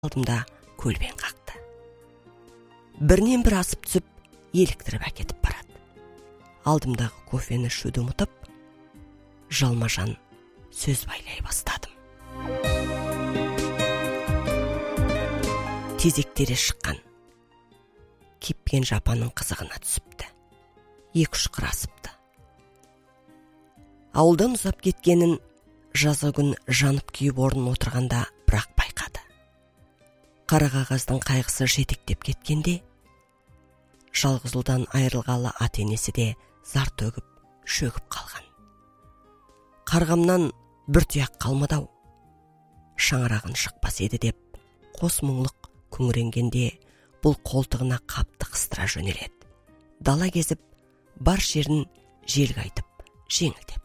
алдымда көлбен қақты. Бірінен бір асып түсіп, еліктіріп әкетіп барады. Алдымдағы кофені ішуді ұмытып, жалма-жан сөз байлай бастадым. Тезектері шыққан. Кепкен жапаның қызығына түсіпті. 2-3 қыр асыпты. Ауылдан ұзап кеткенін жазғы күн жанып күйіп орнын отырғанда бірақ байқады. Қара қағаздың қайғысы жетектеп кеткенде, жалғыз ұлдан айырылғалы ата-енесі де зар төгіп, шөгіп қалған. Қарғамнан бір тұяқ қалмадау. Шаңырағын шықпас еді деп, қос мұңлық күңіренгенде бұл қолтығына қапты қыстыра жөнеледі. Дала кезіп, бар жерін желге айтып, жеңілдеп.